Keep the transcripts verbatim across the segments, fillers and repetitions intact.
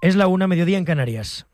Es la una, mediodía en Canarias.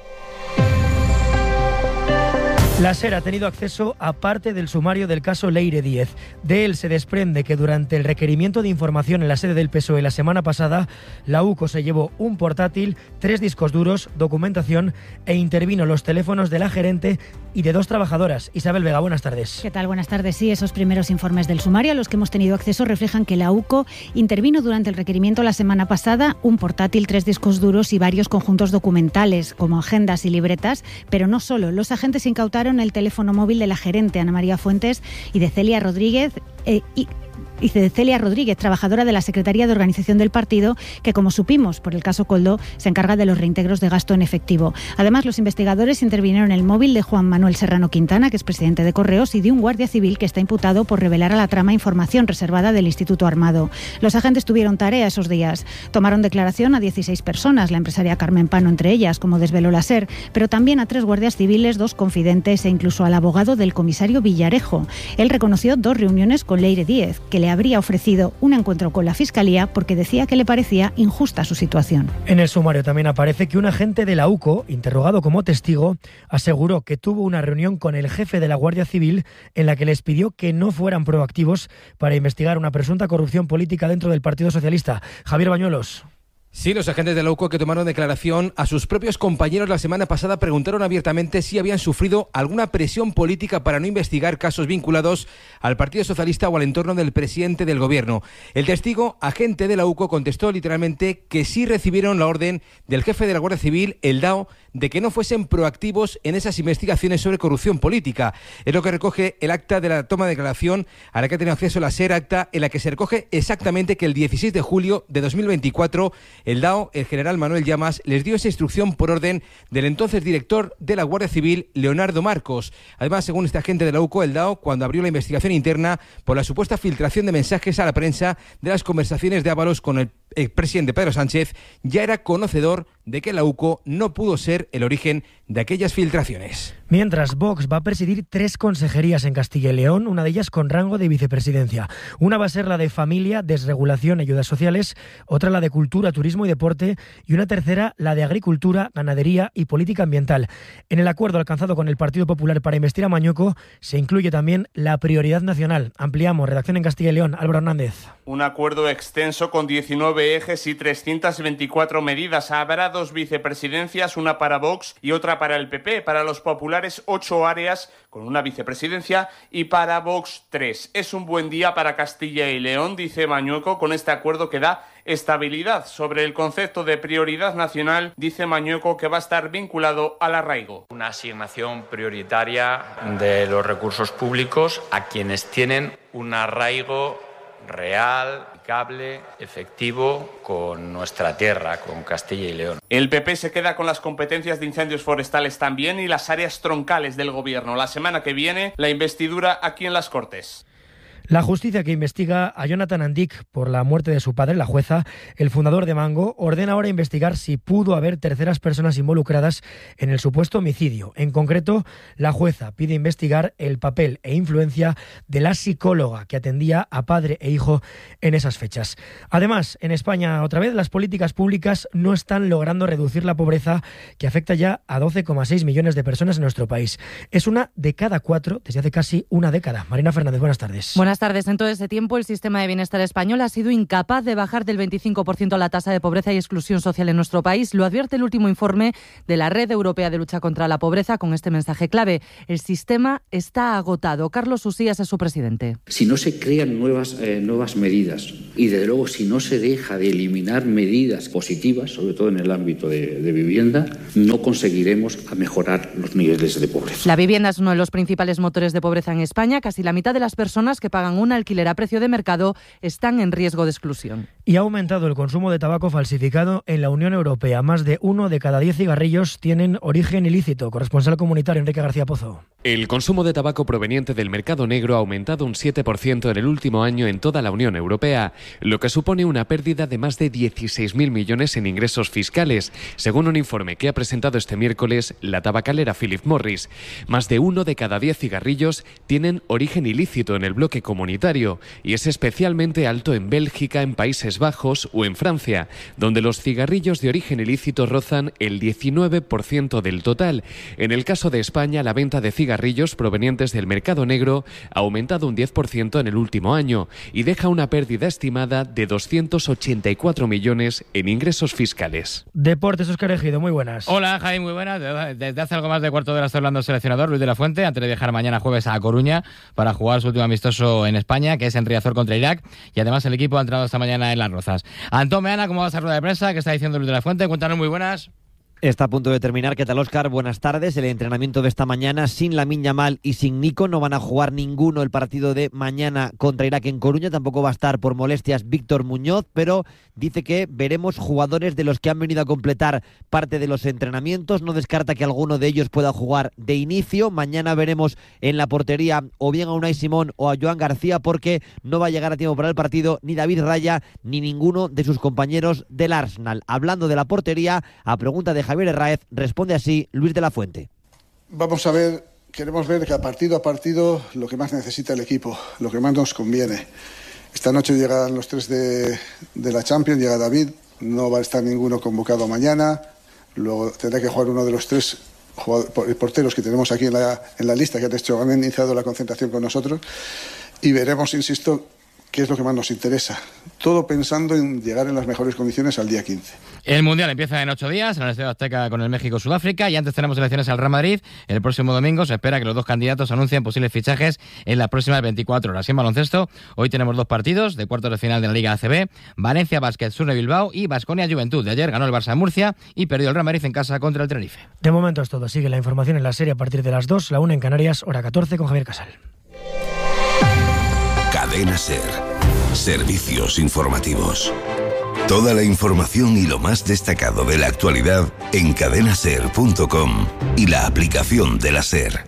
La SER ha tenido acceso a parte del sumario del caso Leire Díez. De él se desprende que durante el requerimiento de información en la sede del P S O E la semana pasada, la U C O se llevó un portátil, tres discos duros, documentación e intervino los teléfonos de la gerente y de dos trabajadoras. Isabel Vega, buenas tardes. ¿Qué tal? Buenas tardes. Sí, esos primeros informes del sumario a los que hemos tenido acceso reflejan que la U C O intervino durante el requerimiento la semana pasada un portátil, tres discos duros y varios conjuntos documentales, como agendas y libretas, pero no solo. Los agentes incautaron el teléfono móvil de la gerente Ana María Fuentes y de Celia Rodríguez eh, y y de Celia Rodríguez, trabajadora de la Secretaría de Organización del partido, que, como supimos por el caso Koldo, se encarga de los reintegros de gasto en efectivo. Además, los investigadores intervinieron en el móvil de Juan Manuel Serrano Quintana, que es presidente de Correos, y de un guardia civil que está imputado por revelar a la trama información reservada del Instituto Armado. Los agentes tuvieron tarea esos días. Tomaron declaración a dieciséis personas, la empresaria Carmen Pano entre ellas, como desveló la SER, pero también a tres guardias civiles, dos confidentes e incluso al abogado del comisario Villarejo. Él reconoció dos reuniones con Leire Díez, que le habría ofrecido un encuentro con la Fiscalía porque decía que le parecía injusta su situación. En el sumario también aparece que un agente de la U C O, interrogado como testigo, aseguró que tuvo una reunión con el jefe de la Guardia Civil en la que les pidió que no fueran proactivos para investigar una presunta corrupción política dentro del Partido Socialista. Javier Bañuelos. Sí, los agentes de la U C O que tomaron declaración a sus propios compañeros la semana pasada preguntaron abiertamente si habían sufrido alguna presión política para no investigar casos vinculados al Partido Socialista o al entorno del presidente del gobierno. El testigo, agente de la U C O, contestó literalmente que sí recibieron la orden del jefe de la Guardia Civil, el D A O, de que no fuesen proactivos en esas investigaciones sobre corrupción política. Es lo que recoge el acta de la toma de declaración a la que ha tenido acceso la SER, acta en la que se recoge exactamente que el dieciséis de julio de dos mil veinticuatro el D A O, el general Manuel Llamas, les dio esa instrucción por orden del entonces director de la Guardia Civil, Leonardo Marcos. Además, según este agente de la U C O, el D A O, cuando abrió la investigación interna por la supuesta filtración de mensajes a la prensa de las conversaciones de Ábalos con el expresidente Pedro Sánchez, ya era conocedor de que la U C O no pudo ser el origen de aquellas filtraciones. Mientras, Vox va a presidir tres consejerías en Castilla y León, una de ellas con rango de vicepresidencia. Una va a ser la de Familia, Desregulación y Ayudas Sociales, otra la de Cultura, Turismo y Deporte y una tercera la de Agricultura, Ganadería y Política Ambiental. En el acuerdo alcanzado con el Partido Popular para investir a Mañueco se incluye también la prioridad nacional. Ampliamos, redacción en Castilla y León, Álvaro Hernández. Un acuerdo extenso con diecinueve ejes y trescientas veinticuatro medidas. Habrá dos vicepresidencias, una para Vox y otra para el P P. Para los populares, ocho áreas con una vicepresidencia y para Vox, tres. Es un buen día para Castilla y León, dice Mañueco, con este acuerdo que da estabilidad. Sobre el concepto de prioridad nacional, dice Mañueco que va a estar vinculado al arraigo. Una asignación prioritaria de los recursos públicos a quienes tienen un arraigo real, aplicable, efectivo con nuestra tierra, con Castilla y León. El P P se queda con las competencias de incendios forestales también y las áreas troncales del gobierno. La semana que viene, la investidura aquí en las Cortes. La justicia que investiga a Jonathan Andic por la muerte de su padre, la jueza, el fundador de Mango, ordena ahora investigar si pudo haber terceras personas involucradas en el supuesto homicidio. En concreto, la jueza pide investigar el papel e influencia de la psicóloga que atendía a padre e hijo en esas fechas. Además, en España, otra vez, las políticas públicas no están logrando reducir la pobreza que afecta ya a doce coma seis millones de personas en nuestro país. Es una de cada cuatro desde hace casi una década. Marina Fernández, buenas tardes. Buenas tardes. En todo ese tiempo, el sistema de bienestar español ha sido incapaz de bajar del veinticinco por ciento la tasa de pobreza y exclusión social en nuestro país. Lo advierte el último informe de la Red Europea de Lucha contra la Pobreza con este mensaje clave. El sistema está agotado. Carlos Usías es su presidente. Si no se crean nuevas, eh, nuevas medidas y, desde luego, si no se deja de eliminar medidas positivas, sobre todo en el ámbito de, de vivienda, no conseguiremos mejorar los niveles de pobreza. La vivienda es uno de los principales motores de pobreza en España. Casi la mitad de las personas que pagan un alquiler a precio de mercado están en riesgo de exclusión. Y ha aumentado el consumo de tabaco falsificado en la Unión Europea. Más de uno de cada diez cigarrillos tienen origen ilícito. Corresponsal comunitario Enrique García Pozo. El consumo de tabaco proveniente del mercado negro ha aumentado un siete por ciento en el último año en toda la Unión Europea, lo que supone una pérdida de más de dieciséis mil millones en ingresos fiscales, según un informe que ha presentado este miércoles la tabacalera Philip Morris. Más de uno de cada diez cigarrillos tienen origen ilícito en el bloque comunitario y es especialmente alto en Bélgica, en Países Países Bajos o en Francia, donde los cigarrillos de origen ilícito rozan el diecinueve por ciento del total. En el caso de España, la venta de cigarrillos provenientes del mercado negro ha aumentado un diez por ciento en el último año y deja una pérdida estimada de doscientos ochenta y cuatro millones en ingresos fiscales. Deportes, Óscar Ejido, muy buenas. Hola, Jaime, muy buenas. Desde hace algo más de cuarto de hora está hablando el seleccionador Luis de la Fuente, antes de viajar mañana jueves a Coruña para jugar su último amistoso en España, que es en Riazor contra Irak, y además el equipo ha entrado esta mañana en Las Rozas. Antón Meana, ¿cómo va esa rueda de prensa? ¿Qué está diciendo Luis de la Fuente? Cuéntanos, muy buenas. Está a punto de terminar. ¿Qué tal, Óscar? Buenas tardes. El entrenamiento de esta mañana sin Lamine Yamal y sin Nico. No van a jugar ninguno el partido de mañana contra Irak en Coruña. Tampoco va a estar por molestias Víctor Muñoz, pero dice que veremos jugadores de los que han venido a completar parte de los entrenamientos. No descarta que alguno de ellos pueda jugar de inicio. Mañana veremos en la portería o bien a Unai Simón o a Joan García, porque no va a llegar a tiempo para el partido ni David Raya ni ninguno de sus compañeros del Arsenal. Hablando de la portería, a pregunta de Javier Herráez, responde así Luis de la Fuente. Vamos a ver, queremos ver que a partido a partido lo que más necesita el equipo, lo que más nos conviene. Esta noche llegan los tres de, de la Champions, llega David, no va a estar ninguno convocado mañana, luego tendrá que jugar uno de los tres porteros que tenemos aquí en la, en la lista, que han, hecho, han iniciado la concentración con nosotros, y veremos, insisto, qué es lo que más nos interesa. Todo pensando en llegar en las mejores condiciones al día quince. El Mundial empieza en ocho días en el Estadio Azteca con el México-Sudáfrica, y antes tenemos elecciones al Real Madrid. El próximo domingo se espera que los dos candidatos anuncien posibles fichajes en las próximas veinticuatro horas. Y en baloncesto, hoy tenemos dos partidos de cuartos de final de la Liga A C B. Valencia Basket Sur de Bilbao y Baskonia Juventud. De ayer ganó el Barça en Murcia y perdió el Real Madrid en casa contra el Tenerife. De momento es todo. Sigue la información en la serie a partir de las dos, la una en Canarias, hora catorce, con Javier Casal. Cadena SER. Servicios informativos. Toda la información y lo más destacado de la actualidad en cadena ser punto com y la aplicación de la SER.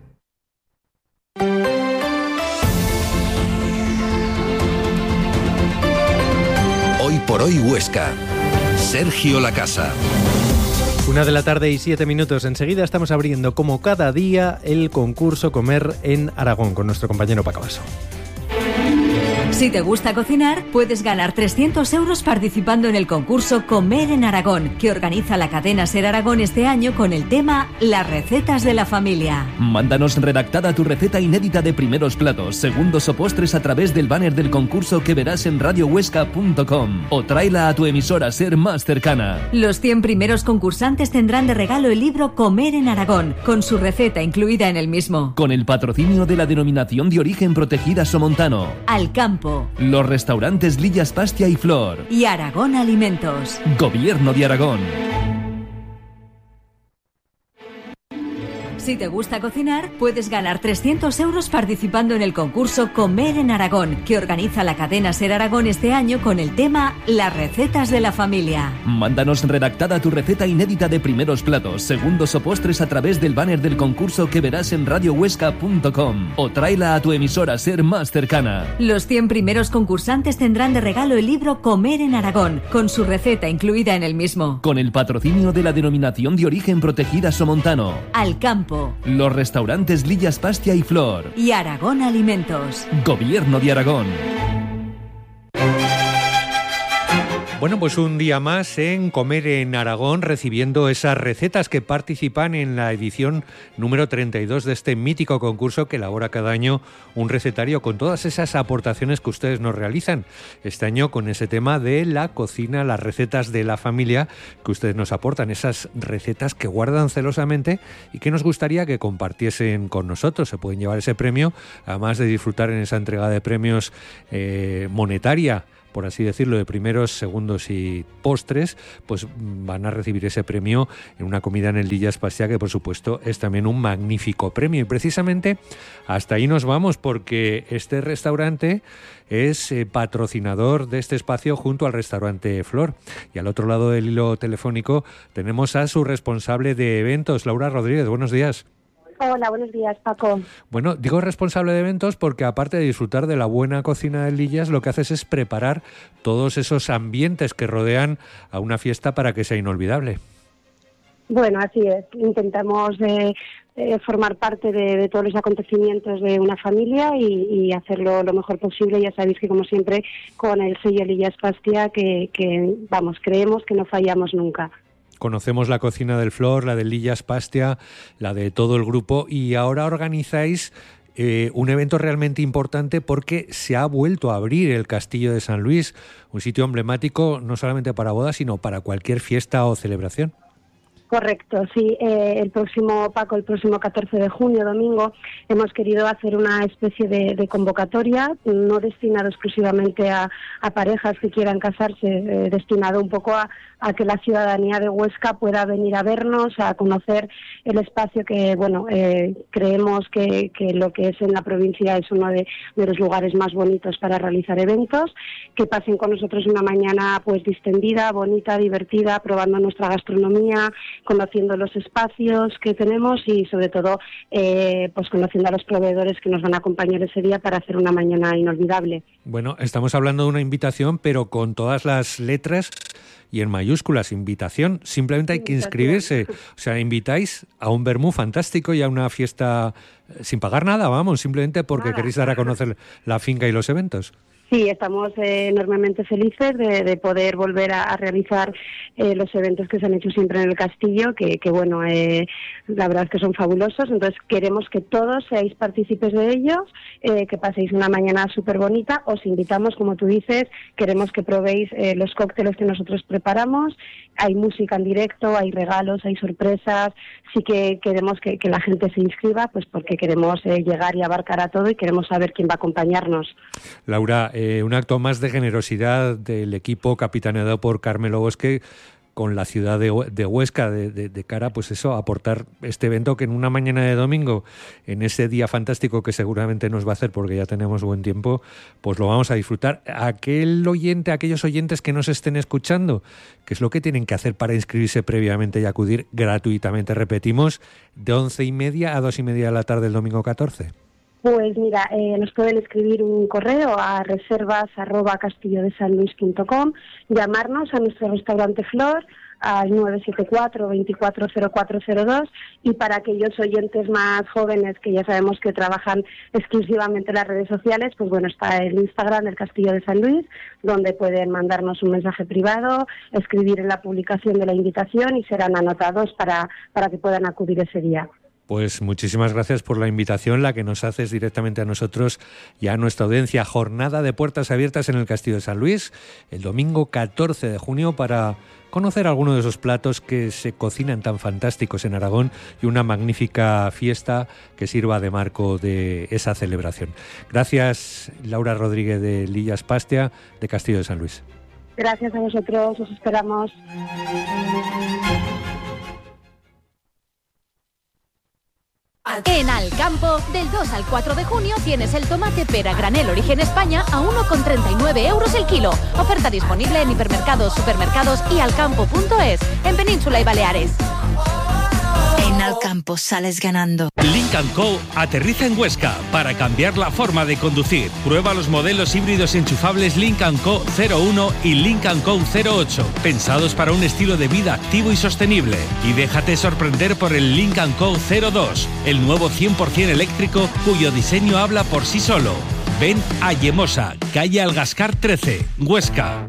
Hoy por hoy Huesca. Sergio Lacasa. Una de la tarde y siete minutos. Enseguida estamos abriendo, como cada día, el concurso Comer en Aragón con nuestro compañero Paco Basso. Si te gusta cocinar, puedes ganar trescientos euros participando en el concurso Comer en Aragón, que organiza la cadena SER Aragón este año con el tema Las recetas de la familia. Mándanos redactada tu receta inédita de primeros platos, segundos o postres a través del banner del concurso que verás en radio huesca punto com o tráela a tu emisora SER más cercana. Los cien primeros concursantes tendrán de regalo el libro Comer en Aragón, con su receta incluida en el mismo. Con el patrocinio de la Denominación de Origen Protegida Somontano, Alcampo, los restaurantes Lillas Pastia y Flor y Aragón Alimentos. Gobierno de Aragón. Si te gusta cocinar, puedes ganar trescientos euros participando en el concurso Comer en Aragón, que organiza la cadena SER Aragón este año con el tema Las recetas de la familia. Mándanos redactada tu receta inédita de primeros platos, segundos o postres a través del banner del concurso que verás en radio huesca punto com o tráela a tu emisora SER más cercana. Los cien primeros concursantes tendrán de regalo el libro Comer en Aragón, con su receta incluida en el mismo. Con el patrocinio de la Denominación de Origen Protegida Somontano, Alcampo, los restaurantes Lillas Pastia y Flor y Aragón Alimentos. Gobierno de Aragón. Bueno, pues un día más en Comer en Aragón, recibiendo esas recetas que participan en la edición número treinta y dos de este mítico concurso que elabora cada año un recetario con todas esas aportaciones que ustedes nos realizan. Este año con ese tema de la cocina, las recetas de la familia que ustedes nos aportan, esas recetas que guardan celosamente y que nos gustaría que compartiesen con nosotros. Se pueden llevar ese premio, además de disfrutar en esa entrega de premios eh, monetaria, por así decirlo, de primeros, segundos y postres, pues van a recibir ese premio en una comida en el Lillas Pastia, que por supuesto es también un magnífico premio. Y precisamente hasta ahí nos vamos, porque este restaurante es eh, patrocinador de este espacio junto al restaurante Flor. Y al otro lado del hilo telefónico tenemos a su responsable de eventos, Laura Rodríguez. Buenos días. Hola, buenos días, Paco. Bueno, digo responsable de eventos porque aparte de disfrutar de la buena cocina de Lillas, lo que haces es preparar todos esos ambientes que rodean a una fiesta para que sea inolvidable. Bueno, así es. Intentamos eh, eh, formar parte de, de todos los acontecimientos de una familia y, y hacerlo lo mejor posible. Ya sabéis que, como siempre, con el sello Lillas Pastia, que, que vamos, creemos que no fallamos nunca. Conocemos la cocina del Flor, la de Lillas Pastia, la de todo el grupo, y ahora organizáis eh, un evento realmente importante porque se ha vuelto a abrir el Castillo de San Luis, un sitio emblemático no solamente para bodas, sino para cualquier fiesta o celebración. Correcto, sí. Eh, el próximo, Paco, el próximo catorce de junio, domingo, hemos querido hacer una especie de, de convocatoria, no destinado exclusivamente a, a parejas que quieran casarse, eh, destinado un poco a, a que la ciudadanía de Huesca pueda venir a vernos, a conocer el espacio que, bueno, eh, creemos que, que lo que es en la provincia es uno de, de los lugares más bonitos para realizar eventos, que pasen con nosotros una mañana pues distendida, bonita, divertida, probando nuestra gastronomía, conociendo los espacios que tenemos y sobre todo eh, pues conociendo a los proveedores que nos van a acompañar ese día para hacer una mañana inolvidable. Bueno, estamos hablando de una invitación, pero con todas las letras y en mayúsculas, invitación. Simplemente hay que inscribirse. O sea, invitáis a un vermú fantástico y a una fiesta sin pagar nada, vamos, simplemente porque nada. Queréis dar a conocer la finca y los eventos. Sí, estamos eh, enormemente felices de, de poder volver a, a realizar eh, los eventos que se han hecho siempre en el castillo, que, que bueno, eh, la verdad es que son fabulosos. Entonces queremos que todos seáis partícipes de ellos, eh, que paséis una mañana súper bonita. Os invitamos, como tú dices, queremos que probéis eh, los cócteles que nosotros preparamos. Hay música en directo, hay regalos, hay sorpresas. Sí que queremos que, que la gente se inscriba, pues porque queremos eh, llegar y abarcar a todo y queremos saber quién va a acompañarnos. Laura, Eh, un acto más de generosidad del equipo capitaneado por Carmelo Bosque con la ciudad de, de Huesca de, de, de cara, pues eso, a aportar este evento que en una mañana de domingo, en ese día fantástico que seguramente nos va a hacer porque ya tenemos buen tiempo, pues lo vamos a disfrutar. Aquel oyente, aquellos oyentes que nos estén escuchando, ¿qué es lo que tienen que hacer para inscribirse previamente y acudir gratuitamente? Repetimos, de once y media a dos y media de la tarde el domingo catorce. Pues mira, eh, nos pueden escribir un correo a reservas arroba castillo de san luis punto com, llamarnos a nuestro restaurante Flor al nueve siete cuatro, veinticuatro cero cuatro cero dos, y para aquellos oyentes más jóvenes que ya sabemos que trabajan exclusivamente en las redes sociales, pues bueno, está el Instagram del Castillo de San Luis, donde pueden mandarnos un mensaje privado, escribir en la publicación de la invitación y serán anotados para, para que puedan acudir ese día. Pues muchísimas gracias por la invitación, la que nos haces directamente a nosotros y a nuestra audiencia. Jornada de puertas abiertas en el Castillo de San Luis, el domingo catorce de junio, para conocer algunos de esos platos que se cocinan tan fantásticos en Aragón y una magnífica fiesta que sirva de marco de esa celebración. Gracias, Laura Rodríguez de Lillas Pastia, de Castillo de San Luis. Gracias a vosotros, os esperamos. En Alcampo, del dos al cuatro de junio tienes el tomate pera granel origen España a uno con treinta y nueve euros el kilo. Oferta disponible en hipermercados, supermercados y alcampo punto es, en Península y Baleares. En Alcampo sales ganando. Lynk and Co aterriza en Huesca para cambiar la forma de conducir. Prueba los modelos híbridos enchufables Lynk and Co cero uno y Lynk and Co cero ocho, pensados para un estilo de vida activo y sostenible. Y déjate sorprender por el Lynk and Co cero dos, el nuevo cien por ciento eléctrico cuyo diseño habla por sí solo. Ven a Yemosa, calle Algascar trece, Huesca.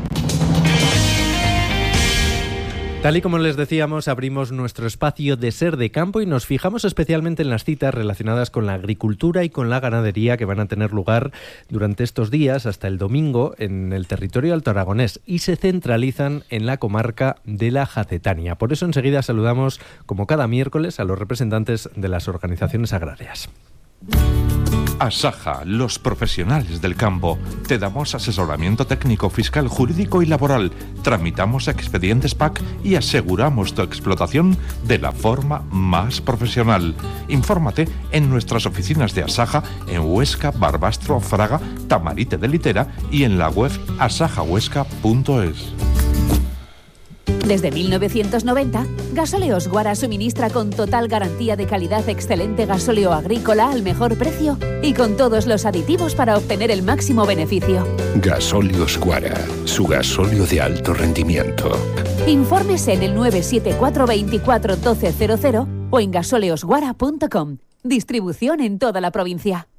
Tal y como les decíamos, abrimos nuestro espacio de Ser de Campo y nos fijamos especialmente en las citas relacionadas con la agricultura y con la ganadería que van a tener lugar durante estos días hasta el domingo en el territorio alto aragonés y se centralizan en la comarca de la Jacetania. Por eso enseguida saludamos, como cada miércoles, a los representantes de las organizaciones agrarias. Asaja, los profesionales del campo. Te damos asesoramiento técnico, fiscal, jurídico y laboral. Tramitamos expedientes P A C y aseguramos tu explotación de la forma más profesional. Infórmate en nuestras oficinas de Asaja en Huesca, Barbastro, Fraga, Tamarite de Litera y en la web asaja huesca punto es. Desde mil novecientos noventa, Gasóleos Guara suministra con total garantía de calidad excelente gasóleo agrícola al mejor precio y con todos los aditivos para obtener el máximo beneficio. Gasóleos Guara, su gasóleo de alto rendimiento. Infórmese en el nueve siete cuatro, veinticuatro, doce cero cero o en gasoleosguara punto com. Distribución en toda la provincia.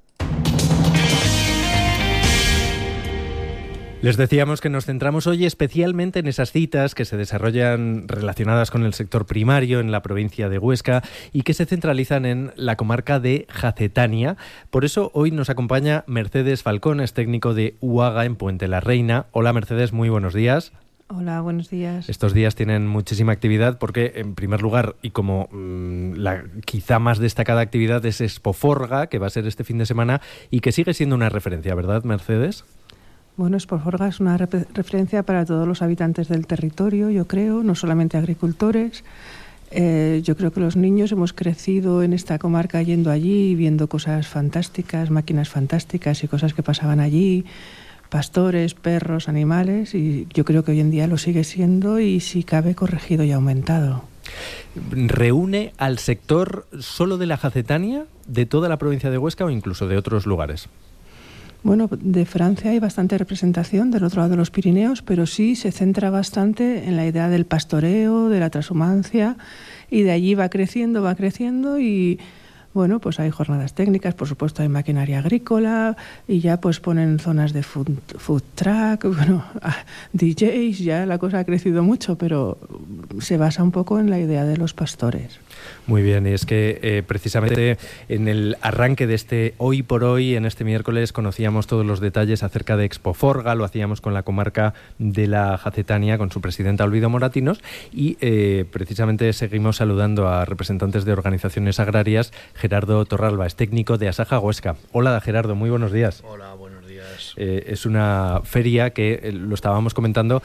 Les decíamos que nos centramos hoy especialmente en esas citas que se desarrollan relacionadas con el sector primario en la provincia de Huesca y que se centralizan en la comarca de Jacetania. Por eso hoy nos acompaña Mercedes Falcón, es técnico de Uaga en Puente la Reina. Hola Mercedes, muy buenos días. Hola, buenos días. Estos días tienen muchísima actividad porque, en primer lugar, y como mmm, la quizá más destacada actividad es Expoforga, que va a ser este fin de semana y que sigue siendo una referencia, ¿verdad, Mercedes? Bueno, Expoforga es una rep- referencia para todos los habitantes del territorio, yo creo, no solamente agricultores. Eh, yo creo que los niños hemos crecido en esta comarca yendo allí, viendo cosas fantásticas, máquinas fantásticas y cosas que pasaban allí, pastores, perros, animales, y yo creo que hoy en día lo sigue siendo y si cabe corregido y aumentado. ¿Reúne al sector solo de la Jacetania, de toda la provincia de Huesca o incluso de otros lugares? Bueno, de Francia hay bastante representación del otro lado de los Pirineos, pero sí se centra bastante en la idea del pastoreo, de la transhumancia, y de allí va creciendo, va creciendo y bueno, pues hay jornadas técnicas, por supuesto hay maquinaria agrícola y ya pues ponen zonas de food, food truck, bueno, D Js, ya la cosa ha crecido mucho, pero se basa un poco en la idea de los pastores. Muy bien, y es que eh, precisamente en el arranque de este Hoy por Hoy, en este miércoles, conocíamos todos los detalles acerca de Expoforga, lo hacíamos con la comarca de la Jacetania, con su presidenta Olvido Moratinos, y eh, precisamente seguimos saludando a representantes de organizaciones agrarias. Gerardo Torralba es técnico de Asaja Huesca. Hola Gerardo, muy buenos días. Hola, buenos días. Eh, es una feria que, eh, lo estábamos comentando,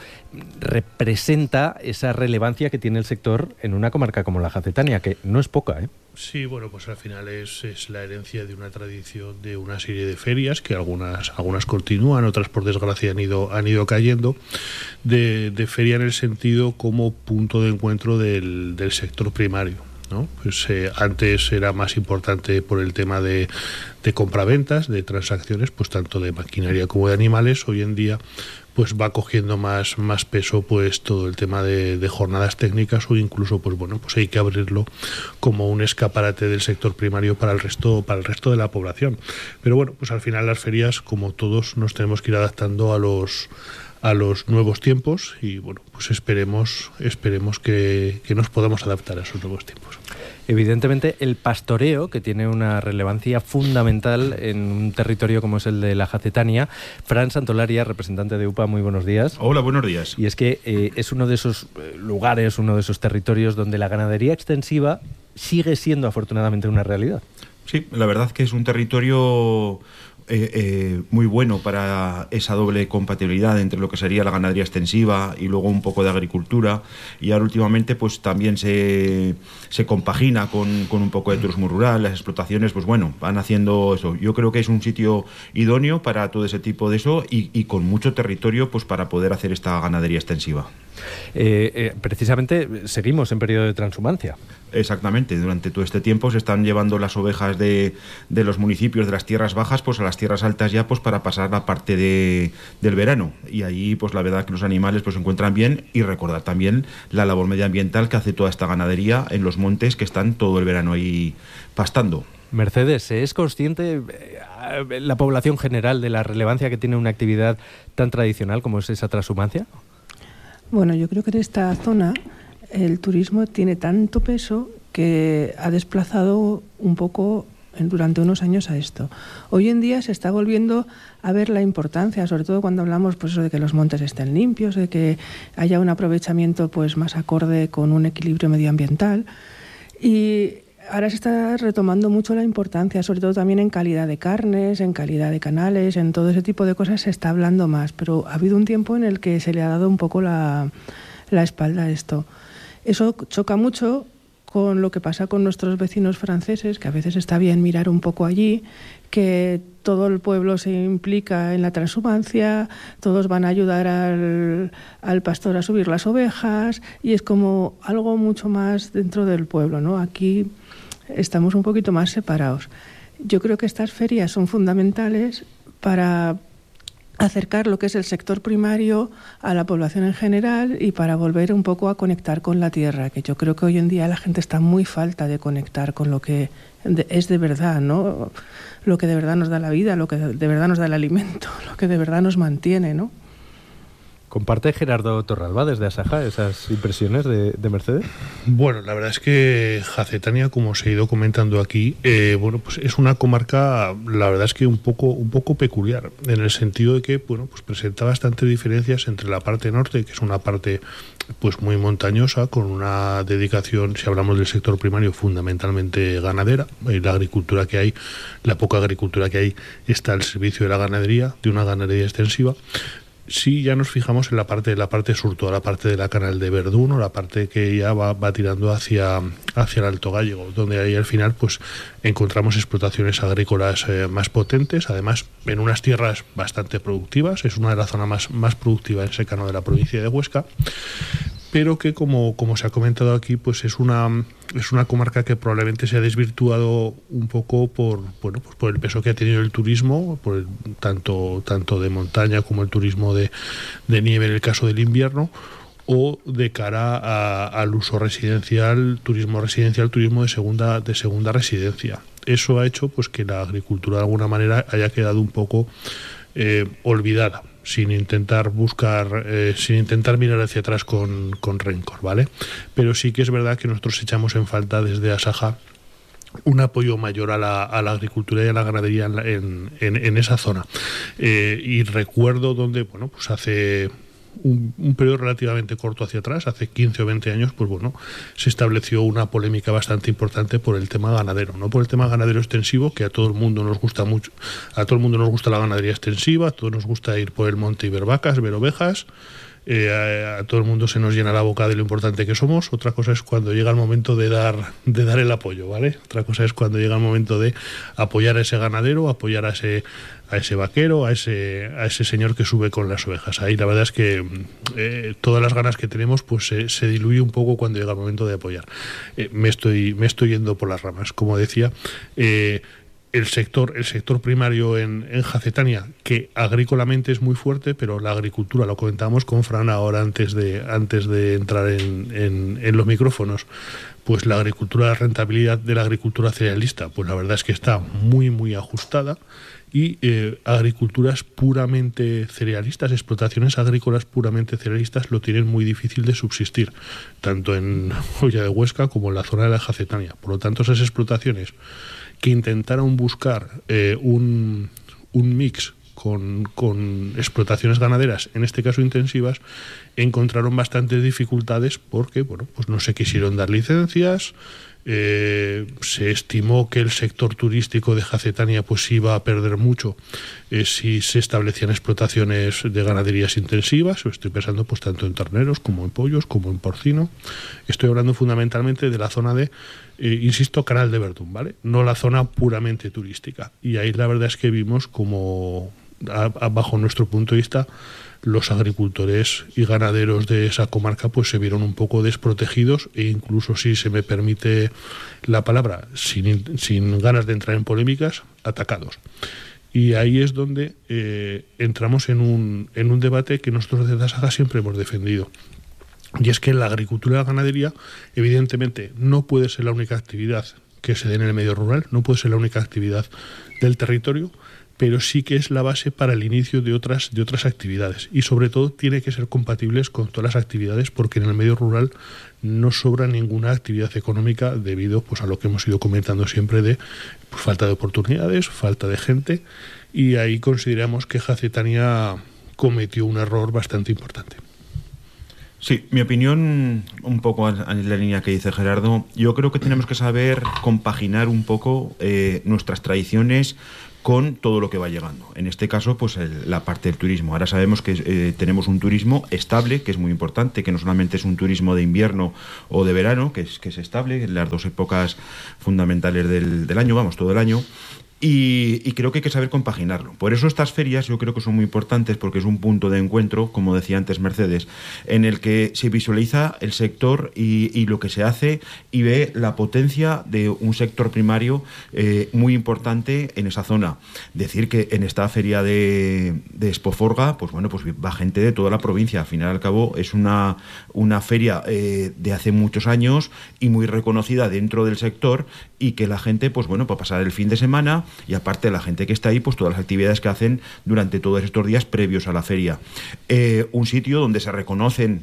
representa esa relevancia que tiene el sector en una comarca como la Jacetania, que no es poca, ¿eh? Sí, bueno, pues al final es, es la herencia de una tradición de una serie de ferias que algunas algunas continúan, otras por desgracia han ido han ido cayendo, de, de feria en el sentido como punto de encuentro del, del sector primario, ¿no? Pues eh, antes era más importante por el tema de, de compraventas, de transacciones, pues tanto de maquinaria como de animales. Hoy en día pues va cogiendo más, más peso pues todo el tema de, de jornadas técnicas, o incluso pues bueno, pues hay que abrirlo como un escaparate del sector primario para el resto, para el resto de la población. Pero bueno, pues al final las ferias, como todos, nos tenemos que ir adaptando a los a los nuevos tiempos y bueno, pues esperemos esperemos que, que nos podamos adaptar a esos nuevos tiempos. Evidentemente el pastoreo, que tiene una relevancia fundamental en un territorio como es el de la Jacetania. Fran Santolaria, representante de U P A, muy buenos días. Hola, buenos días. Y es que eh, es uno de esos lugares, uno de esos territorios donde la ganadería extensiva sigue siendo afortunadamente una realidad. Sí, la verdad que es un territorio Eh, eh, muy bueno para esa doble compatibilidad entre lo que sería la ganadería extensiva y luego un poco de agricultura, y ahora últimamente pues también se, se compagina con, con un poco de turismo rural. Las explotaciones pues bueno, van haciendo eso. Yo creo que es un sitio idóneo para todo ese tipo de eso y, y con mucho territorio pues para poder hacer esta ganadería extensiva. Eh, eh, precisamente seguimos en periodo de transhumancia. Exactamente, durante todo este tiempo se están llevando las ovejas de, de los municipios de las tierras bajas pues a las tierras altas ya pues para pasar la parte de, del verano, y ahí pues la verdad que los animales pues se encuentran bien, y recordar también la labor medioambiental que hace toda esta ganadería en los montes que están todo el verano ahí pastando. Mercedes, ¿es consciente eh, la población general de la relevancia que tiene una actividad tan tradicional como es esa transhumancia? Bueno, yo creo que en esta zona el turismo tiene tanto peso que ha desplazado un poco durante unos años a esto. Hoy en día se está volviendo a ver la importancia, sobre todo cuando hablamos pues eso de que los montes estén limpios, de que haya un aprovechamiento pues más acorde con un equilibrio medioambiental, y ahora se está retomando mucho la importancia, sobre todo también en calidad de carnes, en calidad de canales, en todo ese tipo de cosas se está hablando más, pero ha habido un tiempo en el que se le ha dado un poco la, la espalda a esto. Eso choca mucho con lo que pasa con nuestros vecinos franceses, que a veces está bien mirar un poco allí, que todo el pueblo se implica en la transhumancia, todos van a ayudar al, al pastor a subir las ovejas, y es como algo mucho más dentro del pueblo, ¿no? Aquí estamos un poquito más separados. Yo creo que estas ferias son fundamentales para acercar lo que es el sector primario a la población en general y para volver un poco a conectar con la tierra, que yo creo que hoy en día la gente está muy falta de conectar con lo que de, es de verdad, ¿no? Lo que de verdad nos da la vida, lo que de verdad nos da el alimento, lo que de verdad nos mantiene, ¿no? ¿Comparte Gerardo Torralba desde Asaja esas impresiones de, de Mercedes? Bueno, la verdad es que Jacetania, como os he ido comentando aquí, eh, bueno, pues es una comarca, la verdad es que un poco, un poco peculiar, en el sentido de que, bueno, pues presenta bastantes diferencias entre la parte norte, que es una parte pues muy montañosa, con una dedicación, si hablamos del sector primario, fundamentalmente ganadera, y la agricultura que hay, la poca agricultura que hay, está al servicio de la ganadería, de una ganadería extensiva. Sí, ya nos fijamos en la parte la parte sur, toda la parte de la Canal de Verduno, la parte que ya va, va tirando hacia, hacia el Alto Gállego, donde ahí al final pues encontramos explotaciones agrícolas eh, más potentes, además en unas tierras bastante productivas, es una de las zonas más, más productivas en secano de la provincia de Huesca, pero que como, como se ha comentado aquí, pues es una es una comarca que probablemente se ha desvirtuado un poco por bueno pues por el peso que ha tenido el turismo, por el, tanto tanto de montaña como el turismo de, de nieve en el caso del invierno, o de cara a, al uso residencial, turismo residencial, turismo de segunda de segunda residencia. Eso ha hecho pues que la agricultura de alguna manera haya quedado un poco eh, olvidada, sin intentar buscar, eh, sin intentar mirar hacia atrás con, con rencor, ¿vale? Pero sí que es verdad que nosotros echamos en falta desde Asaja un apoyo mayor a la, a la agricultura y a la ganadería en, la, en, en, en esa zona. Eh, y recuerdo donde, bueno, pues hace un, un periodo relativamente corto hacia atrás, hace quince o veinte años, pues bueno, se estableció una polémica bastante importante por el tema ganadero, no por el tema ganadero extensivo, que a todo el mundo nos gusta mucho, a todo el mundo nos gusta la ganadería extensiva, a todos nos gusta ir por el monte y ver vacas, ver ovejas, eh, a, a todo el mundo se nos llena la boca de lo importante que somos. Otra cosa es cuando llega el momento de dar, de dar el apoyo, ¿vale? Otra cosa es cuando llega el momento de apoyar a ese ganadero, apoyar a ese a ese vaquero, a ese a ese señor que sube con las ovejas. Ahí la verdad es que eh, todas las ganas que tenemos pues eh, se diluye un poco cuando llega el momento de apoyar. Eh, me estoy me estoy yendo por las ramas, como decía. Eh, el sector el sector primario en, en Jacetania, que agrícolamente es muy fuerte, pero la agricultura, lo comentábamos con Fran ahora antes de antes de entrar en, en, en los micrófonos, pues la agricultura, la rentabilidad de la agricultura cerealista, pues la verdad es que está muy muy ajustada. Y eh, agriculturas puramente cerealistas, explotaciones agrícolas puramente cerealistas lo tienen muy difícil de subsistir, tanto en Hoya de Huesca como en la zona de la Jacetania. Por lo tanto, esas explotaciones que intentaron buscar eh, un, un mix con, con explotaciones ganaderas, en este caso intensivas, encontraron bastantes dificultades porque bueno, pues no se quisieron dar licencias. Eh, se estimó que el sector turístico de Jacetania pues iba a perder mucho eh, si se establecían explotaciones de ganaderías intensivas. Estoy pensando pues tanto en terneros como en pollos como en porcino. Estoy hablando fundamentalmente de la zona de, eh, insisto, Canal de Verdún, ¿vale? No la zona puramente turística. Y ahí la verdad es que vimos como, a, a, bajo nuestro punto de vista, los agricultores y ganaderos de esa comarca pues se vieron un poco desprotegidos e incluso, si se me permite la palabra, sin, sin ganas de entrar en polémicas, atacados. Y ahí es donde eh, entramos en un, en un debate que nosotros desde Asaja siempre hemos defendido. Y es que la agricultura y la ganadería, evidentemente, no puede ser la única actividad que se dé en el medio rural, no puede ser la única actividad del territorio, pero sí que es la base para el inicio de otras de otras actividades, y sobre todo tiene que ser compatibles con todas las actividades, porque en el medio rural no sobra ninguna actividad económica debido pues a lo que hemos ido comentando siempre de pues, falta de oportunidades, falta de gente, y ahí consideramos que Jacetania cometió un error bastante importante. Sí, mi opinión, un poco en la línea que dice Gerardo, yo creo que tenemos que saber compaginar un poco eh, nuestras tradiciones con todo lo que va llegando. En este caso, pues el, la parte del turismo. Ahora sabemos que eh, tenemos un turismo estable, que es muy importante, que no solamente es un turismo de invierno o de verano, que es, que es estable, en las dos épocas fundamentales del, del año, vamos, todo el año. Y, y creo que hay que saber compaginarlo. Por eso estas ferias yo creo que son muy importantes, porque es un punto de encuentro, como decía antes Mercedes, en el que se visualiza el sector y, y lo que se hace, y ve la potencia de un sector primario eh, muy importante en esa zona. Decir que en esta feria de, de Expoforga, pues bueno, pues va gente de toda la provincia. Al final y al cabo es una, una feria eh, de hace muchos años y muy reconocida dentro del sector, y que la gente, pues bueno, para pasar el fin de semana, y aparte la gente que está ahí, pues todas las actividades que hacen durante todos estos días previos a la feria. Eh, un sitio donde se reconocen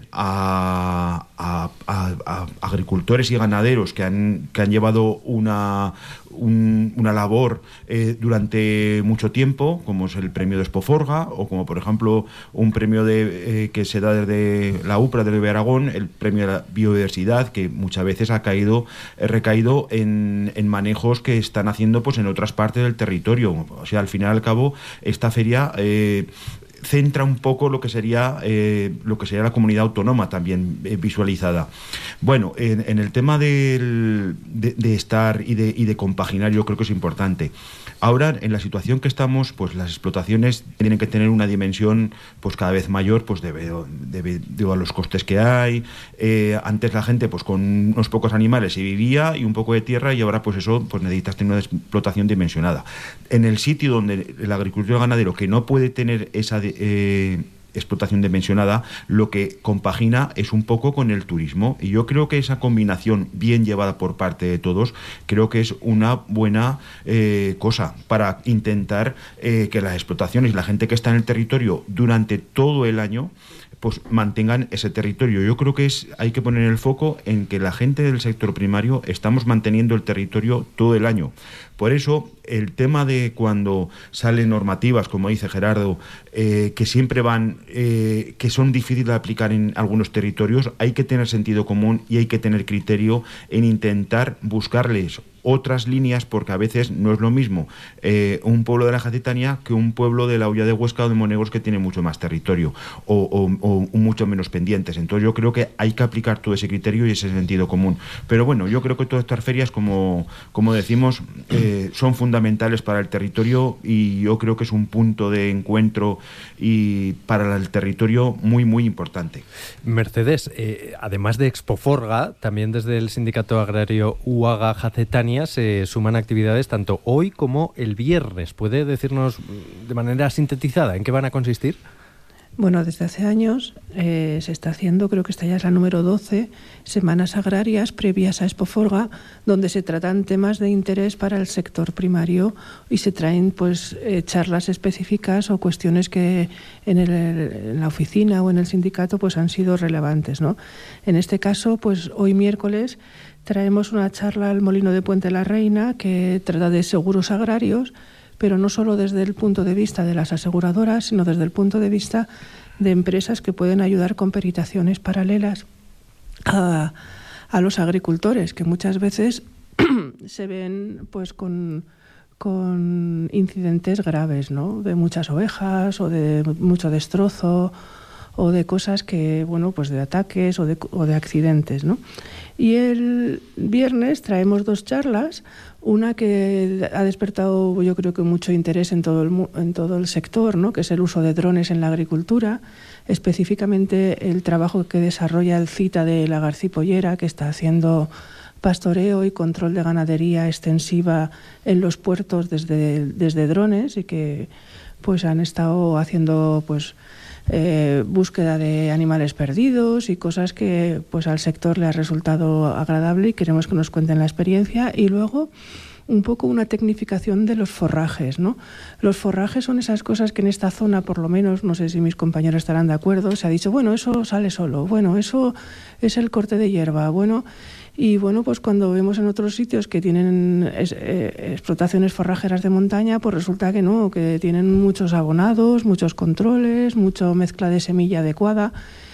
a, a, a, a agricultores y ganaderos que han, que han llevado una, un, una labor eh, durante mucho tiempo, como es el premio de Expoforga, o como por ejemplo un premio de, eh, que se da desde la UPRA de Aragón, el premio de la biodiversidad, que muchas veces ha caído, eh, recaído en, en manejos que están haciendo pues en otras partes del territorio. O sea, al final y al cabo, esta feria eh, centra un poco lo que sería eh, lo que sería la comunidad autónoma también eh, visualizada. Bueno, en, en el tema del, de, de estar y de, y de compaginar, yo creo que es importante. Ahora, en la situación que estamos, pues las explotaciones tienen que tener una dimensión pues cada vez mayor, pues debido, debido a los costes que hay. Eh, antes la gente pues con unos pocos animales se vivía y un poco de tierra, y ahora pues eso pues necesitas tener una explotación dimensionada. En el sitio donde el agricultor ganadero que no puede tener esa eh, explotación dimensionada, lo que compagina es un poco con el turismo, y yo creo que esa combinación bien llevada por parte de todos, creo que es una buena eh, cosa para intentar eh, que las explotaciones y la gente que está en el territorio durante todo el año pues mantengan ese territorio. Yo creo que es hay que poner el foco en que la gente del sector primario estamos manteniendo el territorio todo el año. Por eso, el tema de cuando salen normativas, como dice Gerardo, eh, que siempre van, eh, que son difíciles de aplicar en algunos territorios, hay que tener sentido común y hay que tener criterio en intentar buscarles otras líneas, porque a veces no es lo mismo eh, un pueblo de la Jacetania que un pueblo de la Hoya de Huesca o de Monegros, que tiene mucho más territorio o, o, o mucho menos pendientes. Entonces yo creo que hay que aplicar todo ese criterio y ese sentido común. Pero bueno, yo creo que todas estas ferias, como, como decimos, eh, son fundamentales para el territorio, y yo creo que es un punto de encuentro y para el territorio muy, muy importante. Mercedes, eh, además de Expoforga, también desde el Sindicato Agrario Uaga Jacetania se suman actividades tanto hoy como el viernes. ¿Puede decirnos de manera sintetizada en qué van a consistir? Bueno, desde hace años eh, se está haciendo, creo que esta ya es la número doce, semanas agrarias previas a Expoforga, donde se tratan temas de interés para el sector primario y se traen pues eh, charlas específicas o cuestiones que en, el, en la oficina o en el sindicato pues han sido relevantes, ¿no? En este caso, pues hoy miércoles traemos una charla al Molino de Puente la Reina que trata de seguros agrarios, pero no solo desde el punto de vista de las aseguradoras, sino desde el punto de vista de empresas que pueden ayudar con peritaciones paralelas a, a los agricultores, que muchas veces se ven pues con, con incidentes graves, ¿no? De muchas ovejas o de mucho destrozo o de cosas que, bueno, pues de ataques o de, o de accidentes, ¿no? Y el viernes traemos dos charlas, una que ha despertado yo creo que mucho interés en todo el, en todo el sector, ¿no? Que es el uso de drones en la agricultura, específicamente el trabajo que desarrolla el CITA de la Garcipollera, que está haciendo pastoreo y control de ganadería extensiva en los puertos desde, desde drones, y que pues han estado haciendo pues Eh, búsqueda de animales perdidos y cosas que pues al sector le ha resultado agradable, y queremos que nos cuenten la experiencia. Y luego un poco una tecnificación de los forrajes, ¿no? Los forrajes son esas cosas que en esta zona, por lo menos, no sé si mis compañeros estarán de acuerdo, se ha dicho, bueno, eso sale solo, bueno, eso es el corte de hierba, bueno, y bueno, pues cuando vemos en otros sitios que tienen es, eh, explotaciones forrajeras de montaña, pues resulta que no, que tienen muchos abonados, muchos controles, mucha mezcla de semilla adecuada,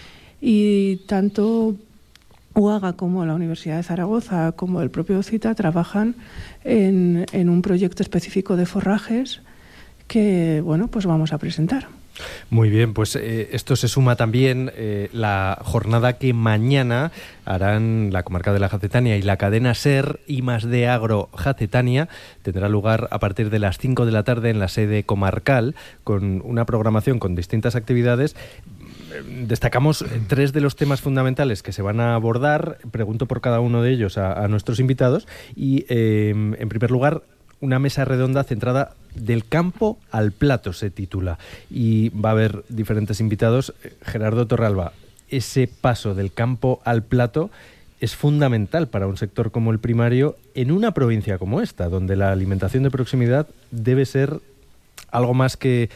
y tanto Uaga como la Universidad de Zaragoza como el propio CITA trabajan en, en un proyecto específico de forrajes que, bueno, pues vamos a presentar. Muy bien, pues eh, esto se suma también eh, la jornada que mañana harán la Comarca de la Jacetania y la cadena SER I más D Agro Jacetania. Tendrá lugar a partir de las cinco de la tarde en la sede comarcal, con una programación con distintas actividades. Destacamos tres de los temas fundamentales que se van a abordar. Pregunto por cada uno de ellos a, a nuestros invitados. Y, eh, en primer lugar, una mesa redonda centrada del campo al plato, se titula. Y va a haber diferentes invitados. Gerardo Torralba, ese paso del campo al plato es fundamental para un sector como el primario en una provincia como esta, donde la alimentación de proximidad debe ser algo más que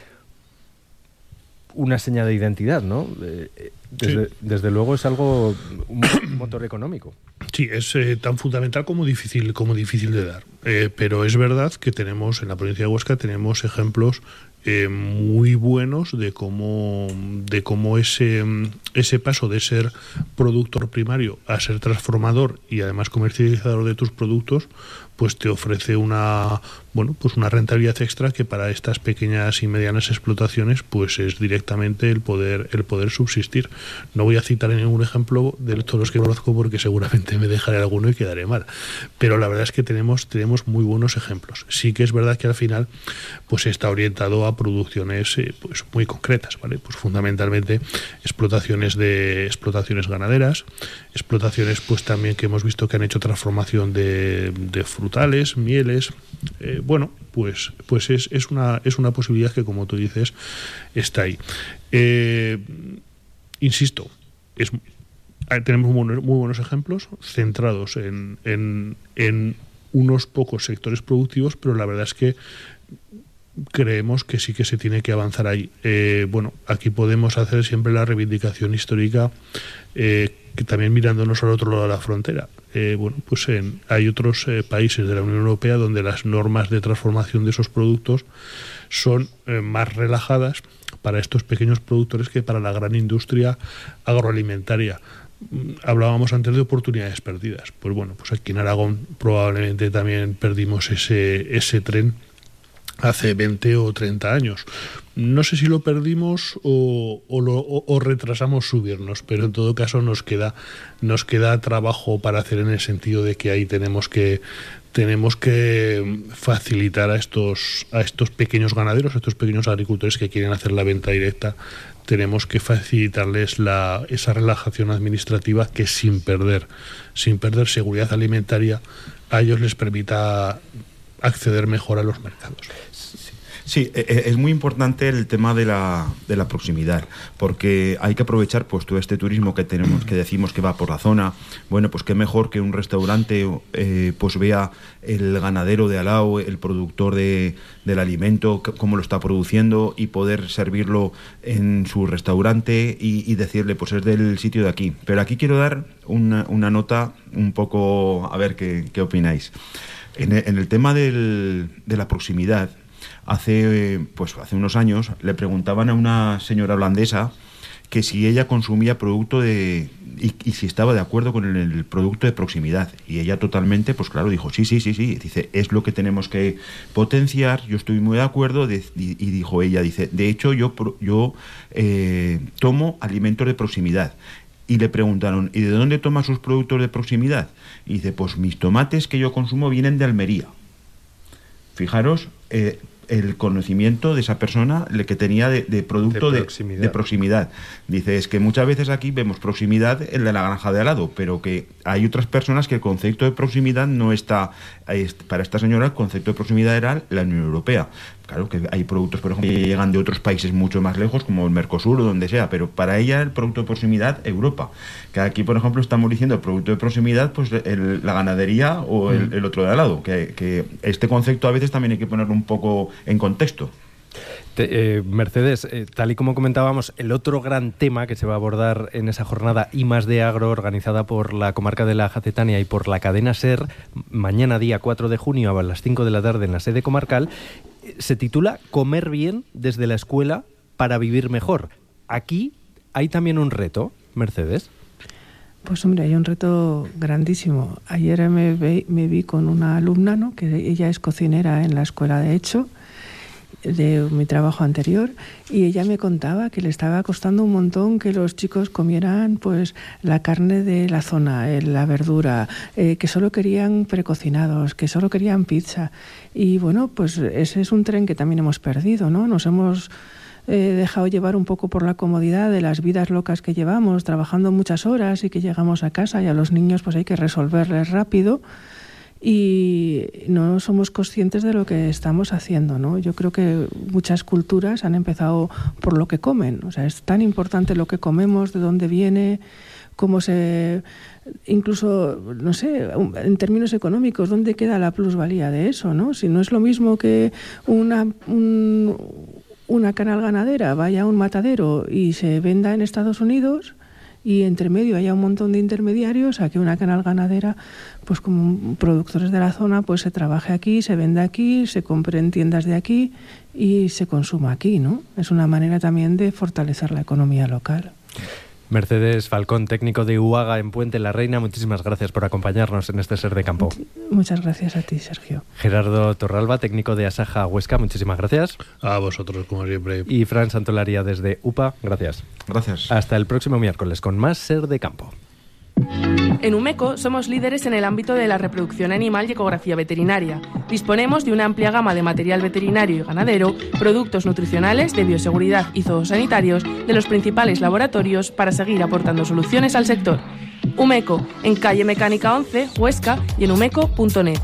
una señal de identidad, ¿no? Desde, sí. desde luego es algo, un motor económico. Sí, es eh, tan fundamental como difícil, como difícil de dar. Eh, pero es verdad que tenemos, en la provincia de Huesca, tenemos ejemplos eh, muy buenos de cómo, de cómo ese, ese paso de ser productor primario a ser transformador y además comercializador de tus productos, pues te ofrece una, bueno, pues una rentabilidad extra que para estas pequeñas y medianas explotaciones pues es directamente el poder el poder subsistir. No voy a citar ningún ejemplo de todos los que conozco porque seguramente me dejaré alguno y quedaré mal, pero la verdad es que tenemos tenemos muy buenos ejemplos. Sí que es verdad que al final pues está orientado a producciones eh, pues muy concretas, ¿vale? Pues fundamentalmente explotaciones de explotaciones ganaderas, explotaciones pues también que hemos visto que han hecho transformación de, de frutales, mieles. Eh, bueno, pues pues es, es una es una posibilidad que, como tú dices, está ahí. Eh, insisto, es tenemos muy, muy buenos ejemplos centrados en, en, en unos pocos sectores productivos, pero la verdad es que creemos que sí que se tiene que avanzar ahí. Eh, bueno, aquí podemos hacer siempre la reivindicación histórica, eh, que también mirándonos al otro lado de la frontera. Eh, bueno, pues en, hay otros eh, países de la Unión Europea donde las normas de transformación de esos productos son eh, más relajadas para estos pequeños productores que para la gran industria agroalimentaria. Hablábamos antes de oportunidades perdidas. Pues bueno, pues aquí en Aragón probablemente también perdimos ese, ese tren hace veinte o treinta años. No sé si lo perdimos o, o, lo, o, o retrasamos subirnos, pero en todo caso nos queda, nos queda trabajo para hacer, en el sentido de que ahí tenemos que tenemos que facilitar a estos a estos pequeños ganaderos, a estos pequeños agricultores que quieren hacer la venta directa. Tenemos que facilitarles la, esa relajación administrativa que sin perder, sin perder seguridad alimentaria, a ellos les permita acceder mejor a los mercados. Sí, es muy importante el tema de la, de la proximidad, porque hay que aprovechar pues todo este turismo que tenemos, que decimos que va por la zona. Bueno, pues qué mejor que un restaurante eh, pues vea el ganadero de al lado, el productor de, del alimento, cómo lo está produciendo, y poder servirlo en su restaurante y, y decirle pues es del sitio de aquí. Pero aquí quiero dar una, una nota un poco, a ver qué, qué opináis. En el, en el tema del, de la proximidad, hace pues hace unos años le preguntaban a una señora holandesa que si ella consumía producto de y, y si estaba de acuerdo con el, el producto de proximidad, y ella totalmente, pues claro, dijo sí, sí, sí, sí, dice, es lo que tenemos que potenciar, yo estoy muy de acuerdo, de, y, y dijo ella, dice, de hecho yo, yo eh, tomo alimentos de proximidad. Y le preguntaron, ¿y de dónde toma sus productos de proximidad? Y dice, pues mis tomates que yo consumo vienen de Almería. Fijaros eh, el conocimiento de esa persona que tenía de, de producto de proximidad. de, de proximidad. Dice, es que muchas veces aquí vemos proximidad en la granja de al lado, pero que hay otras personas que el concepto de proximidad no está... Para esta señora el concepto de proximidad era la Unión Europea. Claro que hay productos, por ejemplo, que llegan de otros países mucho más lejos, como el Mercosur o donde sea, pero para ella el producto de proximidad, Europa. Que aquí, por ejemplo, estamos diciendo el producto de proximidad, pues el, la ganadería o el, el otro de al lado. Que, que este concepto a veces también hay que ponerlo un poco en contexto. Te, eh, Mercedes, eh, tal y como comentábamos, el otro gran tema que se va a abordar en esa jornada I más D Agro, organizada por la Comarca de la Jacetania y por la cadena SER, mañana día cuatro de junio a las cinco de la tarde en la sede comarcal, se titula Comer bien desde la escuela para vivir mejor. Aquí hay también un reto, Mercedes. Pues hombre, hay un reto grandísimo. Ayer me vi, me vi con una alumna, ¿no?, que ella es cocinera en la escuela de hecho. de mi trabajo anterior, y ella me contaba que le estaba costando un montón que los chicos comieran pues la carne de la zona, eh, la verdura, eh, que solo querían precocinados, que solo querían pizza. Y bueno, pues ese es un tren que también hemos perdido, ¿no? Nos hemos eh, dejado llevar un poco por la comodidad de las vidas locas que llevamos, trabajando muchas horas y que llegamos a casa y a los niños pues hay que resolverles rápido. Y no somos conscientes de lo que estamos haciendo, ¿no? Yo creo que muchas culturas han empezado por lo que comen. O sea, es tan importante lo que comemos, de dónde viene, cómo se... Incluso, no sé, en términos económicos, ¿dónde queda la plusvalía de eso, no? Si no es lo mismo que una... Un, una canal ganadera vaya a un matadero y se venda en Estados Unidos, y entre medio haya un montón de intermediarios, a que una canal ganadera, pues como productores de la zona, pues se trabaje aquí, se venda aquí, se compre en tiendas de aquí y se consuma aquí, ¿no? Es una manera también de fortalecer la economía local. Mercedes Falcón, técnico de UAGA en Puente la Reina, muchísimas gracias por acompañarnos en este Ser de Campo. Muchas gracias a ti, Sergio. Gerardo Torralba, técnico de Asaja Huesca, muchísimas gracias. A vosotros, como siempre. Y Fran Santolaria desde UPA, gracias. Gracias. Hasta el próximo miércoles con más Ser de Campo. En Umeco somos líderes en el ámbito de la reproducción animal y ecografía veterinaria. Disponemos de una amplia gama de material veterinario y ganadero, productos nutricionales, de bioseguridad y zoosanitarios de los principales laboratorios para seguir aportando soluciones al sector. Umeco, en calle Mecánica once, Huesca, y en umeco punto net.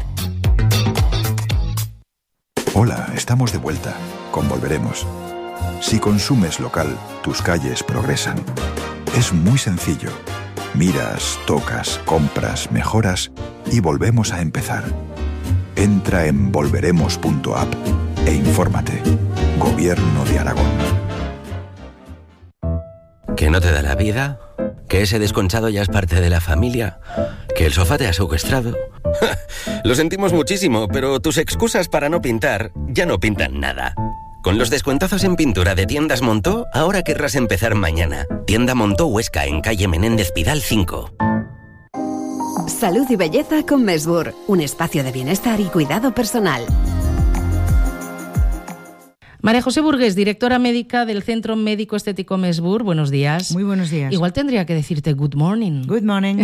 Hola, estamos de vuelta. Con Volveremos. Si consumes local, tus calles progresan. Es muy sencillo. Miras, tocas, compras, mejoras y volvemos a empezar. Entra en volveremos punto app e infórmate. Gobierno de Aragón. ¿Que no te da la vida? ¿Que ese desconchado ya es parte de la familia? ¿Que el sofá te ha secuestrado? Lo sentimos muchísimo, pero tus excusas para no pintar ya no pintan nada. Con los descuentazos en pintura de Tiendas Montó, ahora querrás empezar mañana. Tienda Montó Huesca, en calle Menéndez Pidal cinco. Salud y belleza con Mesbur, un espacio de bienestar y cuidado personal. María José Burgués, directora médica del Centro Médico Estético Mesbur, buenos días. Muy buenos días. Igual tendría que decirte good morning. Good morning.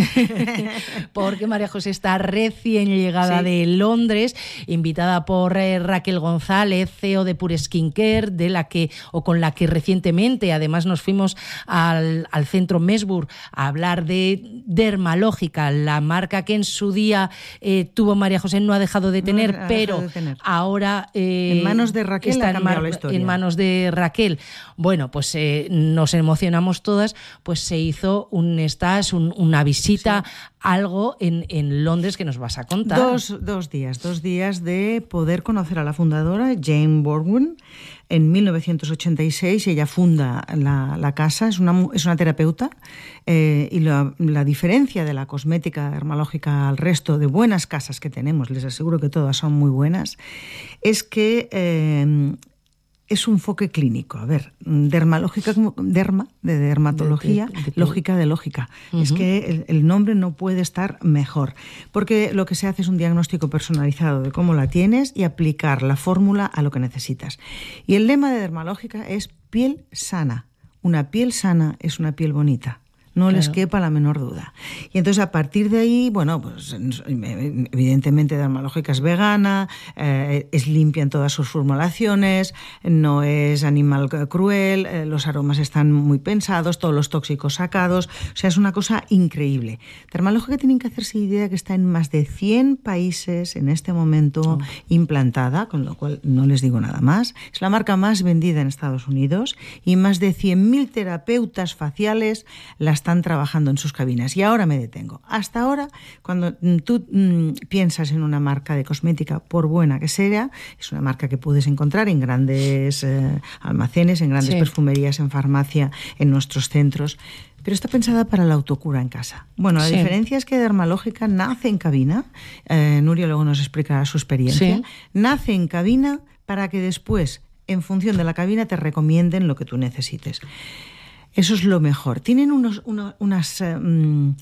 Porque María José está recién llegada sí. de Londres, invitada por eh, Raquel González, C E O de Pure Skincare, de la que, o con la que recientemente además nos fuimos al, al Centro Mesbur a hablar de Dermalógica, la marca que en su día eh, tuvo María José, no ha dejado de tener, no, pero de tener. ahora eh, en manos de Raquel está en mar- en manos de Raquel. Bueno, pues eh, nos emocionamos todas, pues se hizo un stage, un, una visita, sí. algo en, en Londres que nos vas a contar. Dos, dos días, dos días de poder conocer a la fundadora, Jane Borgwin. En mil novecientos ochenta y seis ella funda la, la casa, es una, es una terapeuta, eh, y la, la diferencia de la cosmética dermalógica al resto de buenas casas que tenemos, les aseguro que todas son muy buenas, es que eh, es un enfoque clínico. A ver, dermalógica, derma, de dermatología, de, de, de, lógica de lógica. Uh-huh. Es que el, el nombre no puede estar mejor, porque lo que se hace es un diagnóstico personalizado de cómo la tienes y aplicar la fórmula a lo que necesitas. Y el lema de dermalógica es piel sana. Una piel sana es una piel bonita. No claro. les quepa la menor duda. Y entonces, a partir de ahí, bueno, pues evidentemente Dermalógica es vegana, eh, es limpia en todas sus formulaciones, no es animal cruel, eh, los aromas están muy pensados, todos los tóxicos sacados, o sea, es una cosa increíble. Dermalógica tienen que hacerse idea que está en más de cien países en este momento oh. implantada, con lo cual no les digo nada más. Es la marca más vendida en Estados Unidos y más de cien mil terapeutas faciales las están trabajando en sus cabinas. Y ahora me detengo. Hasta ahora, cuando tú mmm, piensas en una marca de cosmética, por buena que sea, es una marca que puedes encontrar en grandes eh, almacenes, en grandes sí. perfumerías, en farmacia, en nuestros centros, pero está pensada para la autocura en casa. Bueno, la sí. diferencia es que Dermalógica nace en cabina, eh, Nuria luego nos explicará su experiencia, sí. nace en cabina para que después, en función de la cabina, te recomienden lo que tú necesites. Eso es lo mejor. Tienen unos, uno, unas, um,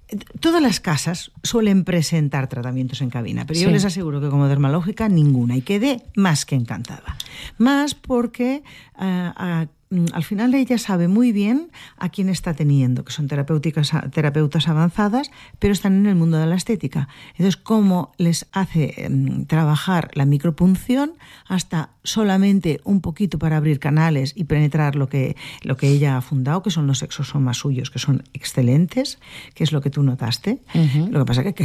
todas las casas suelen presentar tratamientos en cabina, pero Sí. yo les aseguro que como dermalógica ninguna, y quedé más que encantada. Más porque uh, uh, al final ella sabe muy bien a quién está teniendo, que son terapéuticas, terapeutas avanzadas, pero están en el mundo de la estética. Entonces, cómo les hace um, trabajar la micropunción hasta solamente un poquito para abrir canales y penetrar lo que, lo que ella ha fundado, que son los exosomas suyos, que son excelentes, que es lo que tú notaste. Uh-huh. Lo que pasa es que